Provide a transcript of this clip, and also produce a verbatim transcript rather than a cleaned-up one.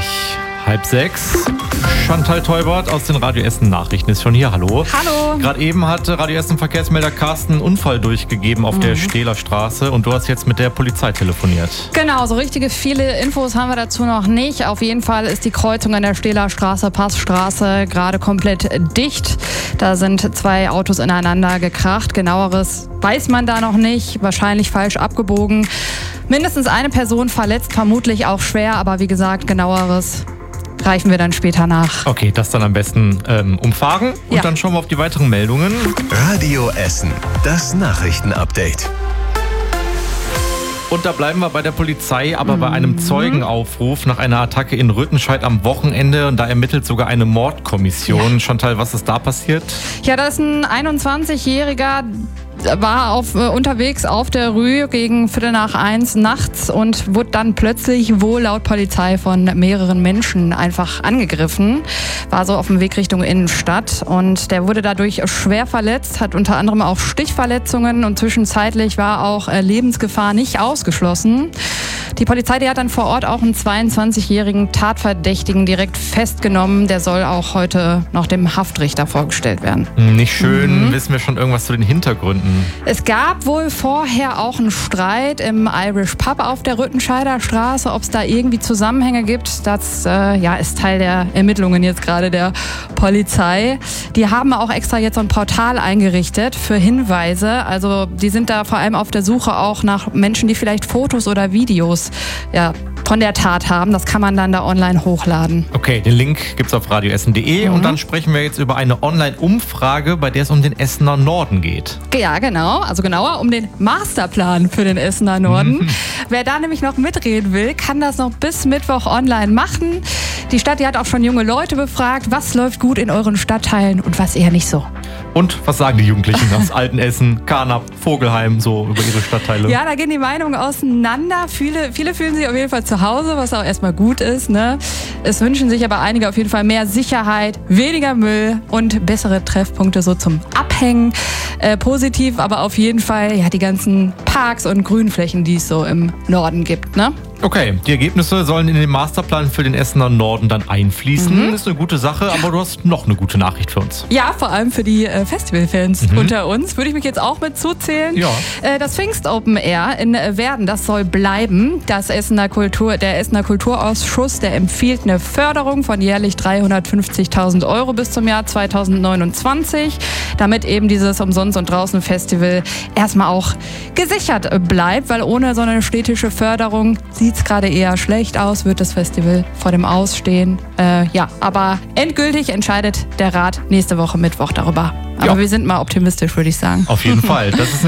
halb sechs. Chantal Teubert aus den Radio Essen Nachrichten ist schon hier. Hallo. Hallo. Gerade eben hat Radio Essen Verkehrsmelder Carsten einen Unfall durchgegeben auf mhm. der Stehler Straße und du hast jetzt mit der Polizei telefoniert. Genau, so richtige viele Infos haben wir dazu noch nicht. Auf jeden Fall ist die Kreuzung an der Stehler Straße, Passstraße, gerade komplett dicht. Da sind zwei Autos ineinander gekracht. Genaueres weiß man da noch nicht. Wahrscheinlich falsch abgebogen. Mindestens eine Person verletzt, vermutlich auch schwer. Aber wie gesagt, genaueres reichen wir dann später nach. Okay, das dann am besten ähm, umfahren und ja. dann schauen wir auf die weiteren Meldungen. Radio Essen, das Nachrichtenupdate. Und da bleiben wir bei der Polizei, aber mhm. bei einem Zeugenaufruf nach einer Attacke in Rüttenscheid am Wochenende. Und da ermittelt sogar eine Mordkommission. Ja. Chantal, was ist da passiert? Ja, da ist ein einundzwanzigjähriger, war auf, äh, unterwegs auf der Rue gegen Viertel nach eins nachts und wurde dann plötzlich wohl laut Polizei von mehreren Menschen einfach angegriffen. War so auf dem Weg Richtung Innenstadt und der wurde dadurch schwer verletzt, hat unter anderem auch Stichverletzungen und zwischenzeitlich war auch äh, Lebensgefahr nicht ausgeschlossen. Die Polizei, die hat dann vor Ort auch einen zweiundzwanzigjährigen Tatverdächtigen direkt festgenommen. Der soll auch heute noch dem Haftrichter vorgestellt werden. Nicht schön. Mhm. Wissen wir schon irgendwas zu den Hintergründen? Es gab wohl vorher auch einen Streit im Irish Pub auf der Rüttenscheider Straße. Ob es da irgendwie Zusammenhänge gibt, das äh, ja, ist Teil der Ermittlungen jetzt gerade der Polizei. Die haben auch extra jetzt so ein Portal eingerichtet für Hinweise. Also die sind da vor allem auf der Suche auch nach Menschen, die vielleicht Fotos oder Videos ja, von der Tat haben. Das kann man dann da online hochladen. Okay, den Link gibt's auf radioessen punkt de mhm. und dann sprechen wir jetzt über eine Online-Umfrage, bei der es um den Essener Norden geht. Ja, genau. Also genauer um den Masterplan für den Essener Norden. Mhm. Wer da nämlich noch mitreden will, kann das noch bis Mittwoch online machen. Die Stadt, die hat auch schon junge Leute befragt, was läuft gut in euren Stadtteilen und was eher nicht so. Und was sagen die Jugendlichen aus Altenessen, Karnap, Vogelheim so über ihre Stadtteile? Ja, da gehen die Meinungen auseinander. Viele, viele fühlen sich auf jeden Fall zu Hause, was auch erstmal gut ist. Ne? Es wünschen sich aber einige auf jeden Fall mehr Sicherheit, weniger Müll und bessere Treffpunkte so zum Abhängen. Äh, positiv, aber auf jeden Fall ja die ganzen Parks und Grünflächen, die es so im Norden gibt. Ne? Okay, die Ergebnisse sollen in den Masterplan für den Essener Norden dann einfließen. Mhm. Ist eine gute Sache, aber du hast noch eine gute Nachricht für uns. Ja, vor allem für die äh, Festivalfans mhm. unter uns. Würde ich mich jetzt auch mit zuzählen. Ja. Äh, das Pfingst Open Air in Werden, das soll bleiben. Das Essener Kultur, der Essener Kulturausschuss, der empfiehlt eine Förderung von jährlich dreihundertfünfzigtausend Euro bis zum Jahr zweitausendneunundzwanzig, damit eben dieses Umsonst- und Draußen-Festival erstmal auch gesichert bleibt, weil ohne so eine städtische Förderung sieht es gerade eher schlecht aus, wird das Festival vor dem Ausstehen. Äh, ja, aber endgültig entscheidet der Rat nächste Woche Mittwoch darüber. Aber ja. wir sind mal optimistisch, würde ich sagen. Auf jeden Fall. Das ist